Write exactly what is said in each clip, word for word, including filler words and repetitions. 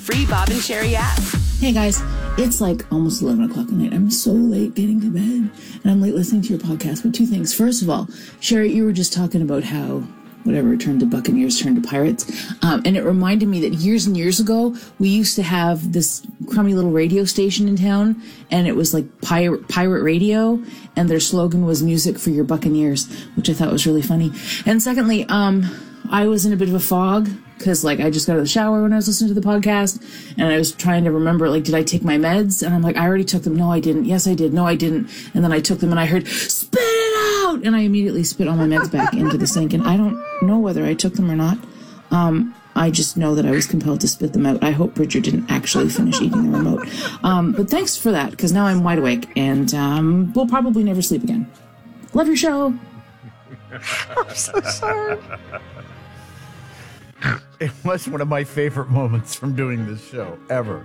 Free Bob and Sherry app. Hey guys, it's like almost eleven o'clock at night. I'm so late getting to bed, and I'm late listening to your podcast. But two things. First of all, Sherry, you were just talking about how whatever turned to Buccaneers turned to Pirates, um, and it reminded me that years and years ago we used to have this crummy little radio station in town, and it was like pirate pirate radio, and their slogan was "Music for your Buccaneers," which I thought was really funny. And secondly, um, I was in a bit of a fog. Because, like, I just got out of the shower when I was listening to the podcast, and I was trying to remember, like, did I take my meds? And I'm like, I already took them. No, I didn't. Yes, I did. No, I didn't. And then I took them, and I heard, spit it out! And I immediately spit all my meds back into the sink. And I don't know whether I took them or not. Um, I just know that I was compelled to spit them out. I hope Bridger didn't actually finish eating the remote. Um, but thanks for that, because now I'm wide awake, and um, we'll probably never sleep again. Love your show. I'm so sorry. It was one of my favorite moments from doing this show, ever.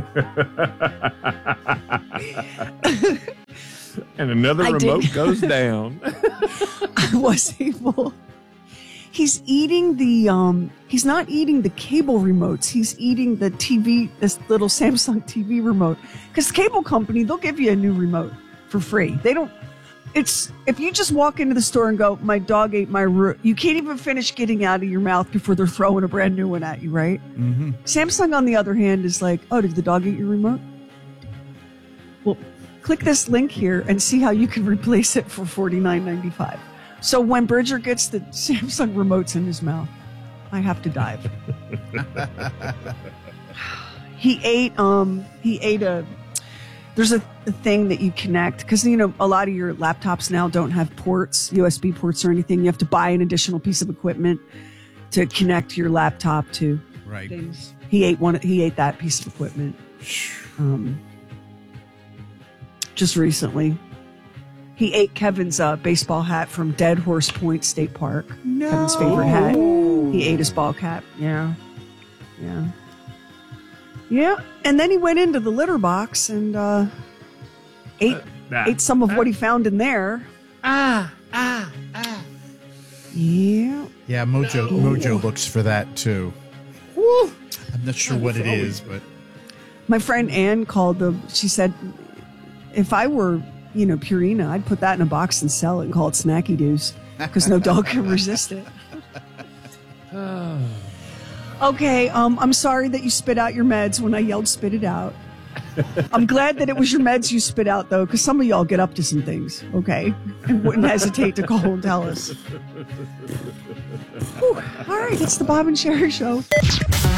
And another I remote did. goes down. I was able. He's eating the, um, he's not eating the cable remotes. He's eating the T V, this little Samsung T V remote. Because the cable company, they'll give you a new remote for free. They don't, it's, if you just walk into the store and go, my dog ate my root, you can't even finish getting out of your mouth before they're throwing a brand new one at you, right? Mm-hmm. Samsung, on the other hand, is like, oh, did the dog eat your remote? Well, click this link here and see how you can replace it for forty-nine ninety-five. So when Bridger gets the Samsung remotes in his mouth, I have to dive. he ate, um, he ate a, there's a, a thing that you connect, because, you know, a lot of your laptops now don't have ports, U S B ports or anything. You have to buy an additional piece of equipment to connect your laptop to Right. things. He ate one, he ate that piece of equipment. Um, just recently. He ate Kevin's uh, baseball hat from Dead Horse Point State Park. No. Kevin's favorite hat. He ate his ball cap. Yeah. Yeah. Yeah. And then he went into the litter box and uh, ate Uh, nah. ate some of what he found in there. Ah, ah, ah. Yeah. Yeah, Mojo Mojo looks for that, too. Woo. I'm not sure what it is, but... My friend Ann called the, she said, if I were, you know, Purina, I'd put that in a box and sell it and call it Snacky Doos, because no dog can resist it. Okay, um, I'm sorry that you spit out your meds when I yelled spit it out. I'm glad that it was your meds you spit out, though, because some of y'all get up to some things, okay? And wouldn't hesitate to call and tell us. Whew. All right, it's the Bob and Sherry Show.